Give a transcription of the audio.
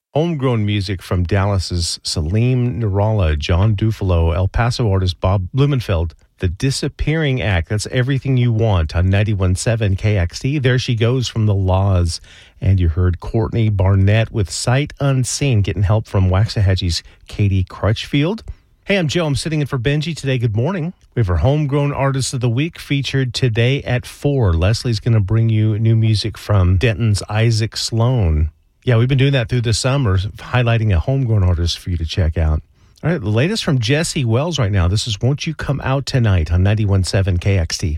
Homegrown music from Dallas's Salim Nirala, John Dufalo, El Paso artist Bob Blumenfeld, The Disappearing Act. That's everything you want on 91.7 KXT. There she goes from The Laws. And you heard Courtney Barnett with Sight Unseen, getting help from Waxahachie's Katie Crutchfield. Hey, I'm Joe. I'm sitting in for Benji today. Good morning. We have our Homegrown Artist of the Week featured today at 4. Leslie's going to bring you new music from Denton's Isaac Sloan. Yeah, we've been doing that through the summer, highlighting a homegrown artist for you to check out. All right, the latest from Jesse Wells right now. This is Won't You Come Out Tonight on 91.7 KXT.